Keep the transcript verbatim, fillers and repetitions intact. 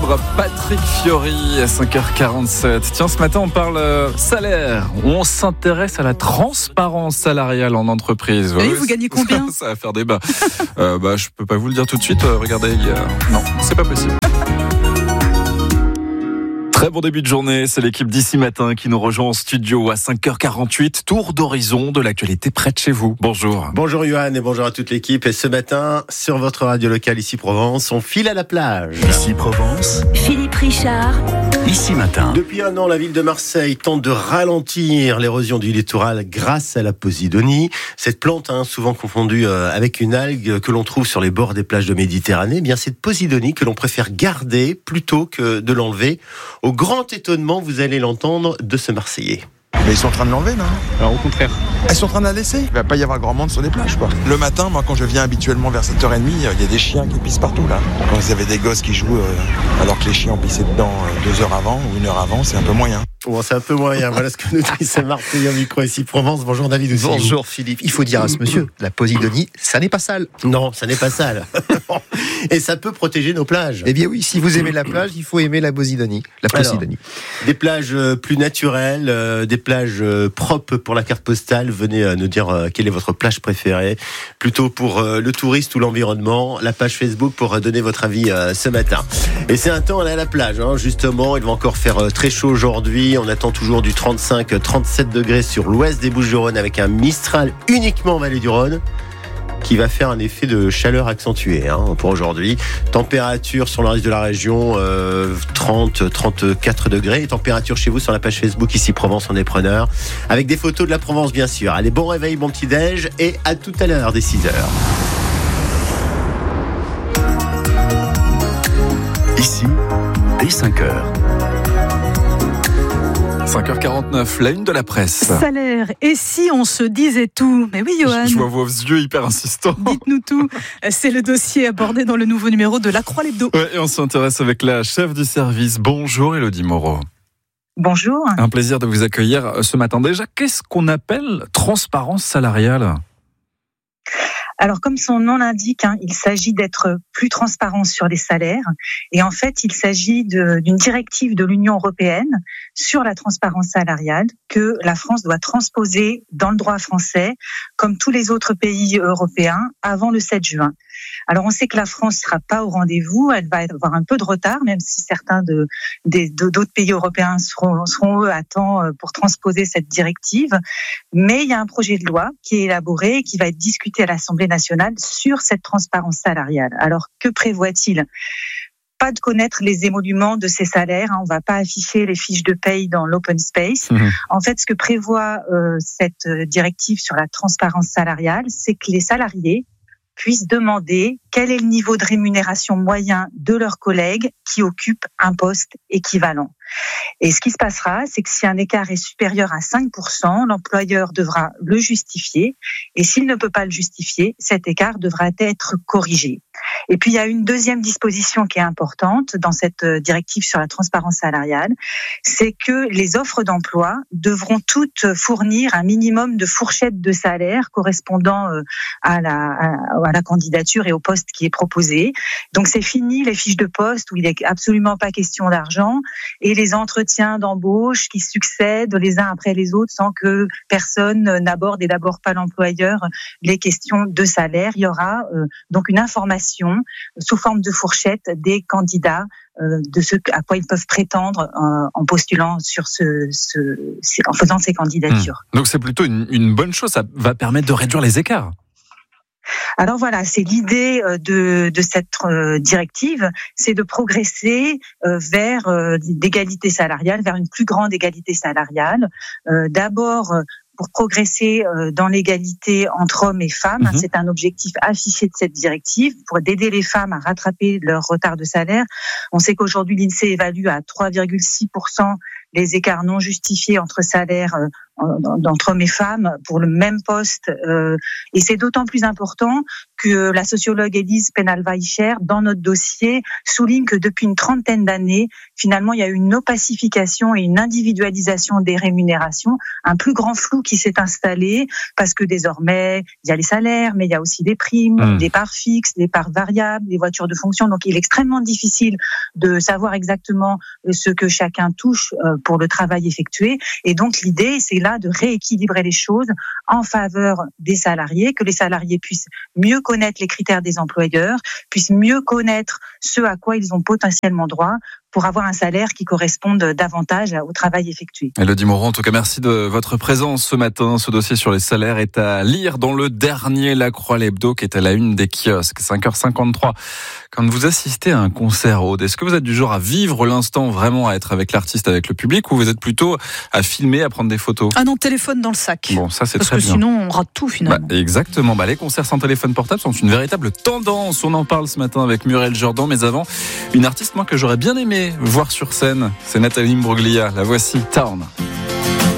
suivre Patrick Fiori à cinq heures quarante-sept. Tiens, ce matin, on parle euh, salaire. On s'intéresse à la transparence salariale en entreprise. Oui, ouais, vous gagnez combien ? Ça va faire débat. euh, bah, je peux pas vous le dire tout de suite. Euh, regardez, il y a... non, c'est pas possible. Très bon début de journée, c'est l'équipe d'Ici Matin qui nous rejoint en studio à cinq heures quarante-huit. Tour d'horizon de l'actualité près de chez vous. Bonjour. Bonjour Johan et bonjour à toute l'équipe. Et ce matin, sur votre radio locale Ici Provence, on file à la plage. Ici Provence, Philippe Richard. Ici Matin. Depuis un an, la ville de Marseille tente de ralentir l'érosion du littoral grâce à la posidonie. Cette plante, hein, souvent confondue avec une algue que l'on trouve sur les bords des plages de Méditerranée, eh bien cette posidonie que l'on préfère garder plutôt que de l'enlever. Au grand étonnement, vous allez l'entendre, de ce Marseillais. Mais ils sont en train de l'enlever, non ? Alors au contraire. Ils sont en train de la laisser. Il va pas y avoir grand monde sur les plages, quoi. Le matin, moi, quand je viens habituellement vers sept heures trente, il y a des chiens qui pissent partout, là. Quand vous avez des gosses qui jouent euh, alors que les chiens ont pissé dedans euh, deux heures avant ou une heure avant, c'est un peu moyen. Bon, c'est un peu moyen. Voilà ce que nous dit ce Marseillais au micro Ici Provence. Bonjour David aussi. Bonjour Philippe. Il faut dire à ce monsieur, la posidonie, ça n'est pas sale. Non, ça n'est pas sale. Et ça peut protéger nos plages. Eh bien oui, si vous aimez la plage, il faut aimer la posidonie. La posidonie. Alors, des plages plus naturelles, euh, des plages euh, propres pour la carte postale. Venez euh, nous dire euh, quelle est votre plage préférée. Plutôt pour euh, le touriste ou l'environnement. La page Facebook pour euh, donner votre avis euh, ce matin. Et c'est un temps, on est à la plage, hein, justement. Il va encore faire euh, très chaud aujourd'hui. On attend toujours du trente-cinq à trente-sept degrés sur l'ouest des Bouches-du-Rhône avec un Mistral uniquement en vallée du Rhône qui va faire un effet de chaleur accentué hein, pour aujourd'hui. Température sur le reste de la région, euh, trente à trente-quatre degrés. Et température chez vous sur la page Facebook Ici Provence, on est preneur. Avec des photos de la Provence, bien sûr. Allez, bon réveil, bon petit-déj et à tout à l'heure dès six heures. Ici, dès cinq heures. cinq heures quarante-neuf, la une de la presse. Salaire, et si on se disait tout ? Mais oui, Johan. Je vois vos yeux hyper insistants. Dites-nous tout. C'est le dossier abordé dans le nouveau numéro de La Croix l'Hebdo. Ouais, et on s'intéresse avec la chef du service. Bonjour Élodie Moreau. Bonjour. Un plaisir de vous accueillir ce matin. Déjà, qu'est-ce qu'on appelle transparence salariale ? Alors, comme son nom l'indique, hein, il s'agit d'être plus transparent sur les salaires. Et en fait, il s'agit de, d'une directive de l'Union européenne sur la transparence salariale que la France doit transposer dans le droit français, comme tous les autres pays européens, avant le sept juin. Alors, on sait que la France ne sera pas au rendez-vous. Elle va avoir un peu de retard, même si certains de, de, de, d'autres pays européens seront, seront eux à temps pour transposer cette directive. Mais il y a un projet de loi qui est élaboré et qui va être discuté à l'Assemblée nationale sur cette transparence salariale. Alors, que prévoit-il ? Pas de connaître les émoluments de ces salaires. On ne va pas afficher les fiches de paye dans l'open space. Mmh. En fait, ce que prévoit euh, cette directive sur la transparence salariale, c'est que les salariés puissent demander quel est le niveau de rémunération moyen de leurs collègues qui occupent un poste équivalent. Et ce qui se passera, c'est que si un écart est supérieur à cinq pour cent, l'employeur devra le justifier. Et s'il ne peut pas le justifier, cet écart devra être corrigé. Et puis, il y a une deuxième disposition qui est importante dans cette directive sur la transparence salariale, c'est que les offres d'emploi devront toutes fournir un minimum de fourchette de salaire correspondant à la, à la candidature et au poste qui est proposé. Donc, c'est fini les fiches de poste où il n'est absolument pas question d'argent et les entretiens d'embauche qui succèdent les uns après les autres sans que personne n'aborde et d'abord pas l'employeur les questions de salaire. Il y aura euh, donc une information sous forme de fourchette des candidats euh, de ce à quoi ils peuvent prétendre euh, en postulant sur ce, ce, en faisant ces candidatures. Mmh. Donc c'est plutôt une, une bonne chose, ça va permettre de réduire les écarts. Alors voilà, c'est l'idée de, de cette directive, c'est de progresser vers l'égalité salariale, vers une plus grande égalité salariale. D'abord, pour progresser dans l'égalité entre hommes et femmes, mmh. c'est un objectif affiché de cette directive, pour aider les femmes à rattraper leur retard de salaire. On sait qu'aujourd'hui, l'INSEE évalue à trois virgule six pour cent les écarts non justifiés entre salaires d'entre hommes et femmes pour le même poste. Euh, et c'est d'autant plus important que la sociologue Élise Penalva-Icher, dans notre dossier, souligne que depuis une trentaine d'années, finalement, il y a eu une opacification et une individualisation des rémunérations, un plus grand flou qui s'est installé parce que désormais, il y a les salaires, mais il y a aussi des primes, mmh. des parts fixes, des parts variables, des voitures de fonction. Donc, il est extrêmement difficile de savoir exactement ce que chacun touche pour le travail effectué. Et donc, l'idée, c'est là de rééquilibrer les choses en faveur des salariés, que les salariés puissent mieux connaître les critères des employeurs, puissent mieux connaître ce à quoi ils ont potentiellement droit pour avoir un salaire qui corresponde davantage au travail effectué. Élodie Moreau, en tout cas, merci de votre présence ce matin. Ce dossier sur les salaires est à lire dans le dernier La Croix l'Hebdo qui est à la une des kiosques. cinq heures cinquante-trois. Quand vous assistez à un concert, Aude, est-ce que vous êtes du genre à vivre l'instant, vraiment à être avec l'artiste, avec le public, ou vous êtes plutôt à filmer, à prendre des photos? Ah non, téléphone dans le sac. Bon, ça c'est Parce très que bien. Sinon, on rate tout finalement. Bah, exactement. Bah, les concerts sans téléphone portable sont une véritable tendance. On en parle ce matin avec Muriel Jourdan, mais avant, une artiste moi que j'aurais bien aimé voir sur scène, c'est Nathalie Imbruglia. La voici, Town.